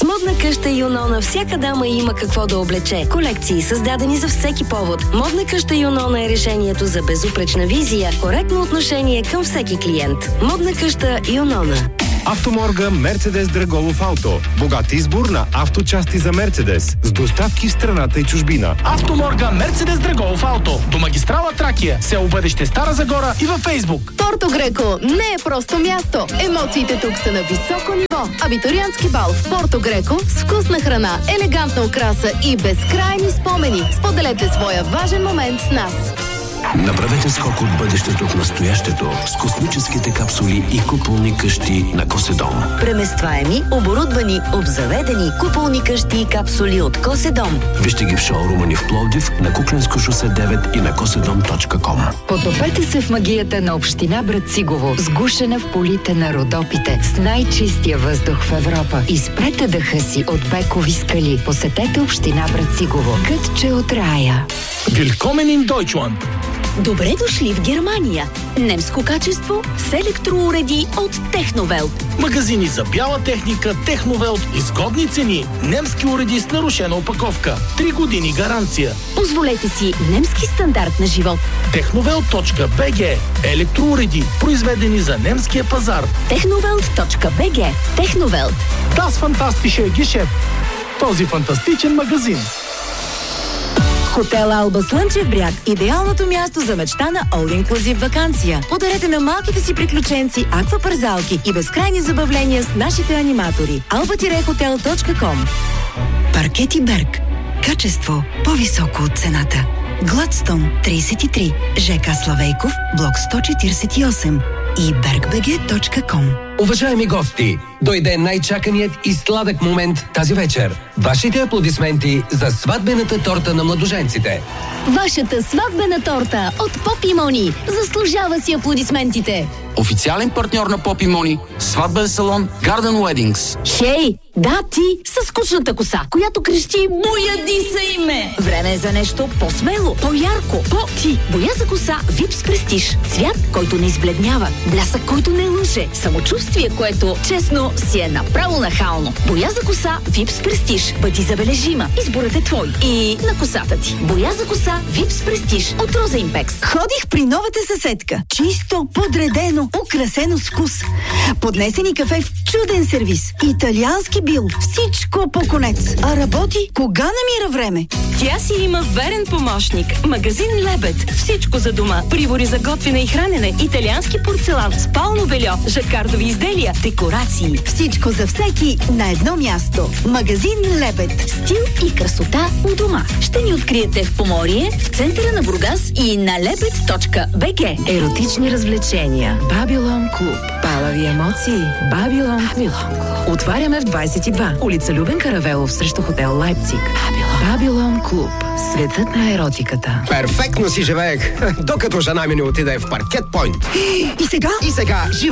модна къща Юнона всяка дама има какво да облече. Колекции, създадени за всеки повод. Модна къща Юнона е решението за безупречна визия, коректно отношение към всеки клиент. Модна къща Юнона. Автоморга Мерцедес Драголов Ауто. Богат избор на авточасти за Мерцедес. С доставки в страната и чужбина. Автоморга Мерцедес Драголов Ауто. До магистрала Тракия, село Бъдеще, Стара Загора и във Фейсбук. Порто Греко не е просто място. Емоциите тук са на високо ниво. Абитуриентски бал в Порто Греко с вкусна храна, елегантна украса и безкрайни спомени. Споделете своя важен момент с нас. Направете скок от бъдещето в настоящето с космическите капсули и куполни къщи на Коседом. Преместваеми, оборудвани, обзаведени куполни къщи и капсули от Коседом. Вижте ги в шоурума ни в Пловдив, на Кукленско шосе 9 и на kosedom.com. Потопете се в магията на община Брацигово, сгушена в полите на Родопите, с най-чистия въздух в Европа. Изпрете дъха си от бекови скали. Посетете община Брацигово. Кътче от рая. Willkommen in Deutschland! Добре дошли в Германия. Немско качество с електроуреди от Техновелт. Магазини за бяла техника Техновелт, изгодни цени, немски уреди с нарушена опаковка, 3 години гаранция. Позволете си немски стандарт на живот. Technovelt.bg. Електроуреди, произведени за немския пазар. Technovelt.bg. Техновелт. Das fantastische Geschäft. Този фантастичен магазин. Хотел Алба Слънчев бряг – идеалното място за мечта на All Inclusive ваканция. Подарете на малките си приключенци аквапарзалки и безкрайни забавления с нашите аниматори. alba-hotel.com. Паркети Берг. Качество по-високо от цената. Гладстон 33, ЖК Славейков, блок 148 и bergbg.com. Уважаеми гости, дойде най-чаканият и сладък момент тази вечер. Вашите аплодисменти за сватбената торта на младоженците. Вашата сватбена торта от Поп и Мони заслужава си аплодисментите. Официален партньор на Поп и Мони, сватбен салон Garden Weddings. Хей, да ти, със скучната коса, която крещи "Бояди се име". Време е за нещо по-смело, по-ярко, по-ти. Боя за коса Випс Престиж. Цвят, който не избледнява, блясък, който не лъже, самочувствие, което, честно, си е направо нахално. Боя за коса Випс Престиж. Бъди забележима. Изборът е твой. И на косата ти. Боя за коса Випс Престиж от Роза Импекс. Ходих при новата съседка. Чисто, подредено, украсено с вкус. Поднесени кафе в чуден сервис. Италиански бил. Всичко по конец. А работи, кога намира време? Тя си има верен помощник. Магазин Лебед. Всичко за дома. Прибори за готвене и хранене. Италиански порцелан. Спално бельо. Жакардови изделия. Декорации. Всичко за всеки на едно място. Магазин Лебед. Стил и красота у дома. Ще ни откриете в Поморие, в центъра на Бургас и на lebed.bg. Еротични развлечения. Бабилон клуб. Палави емоции. Бабилон клуб. Отваряме в 22. Улица Любен Каравелов срещу хотел Лайпциг. Бабилон клуб. Светът на еротиката. Перфектно си живеех, докато жена ми не отиде в Паркет Пойнт. И сега? И сега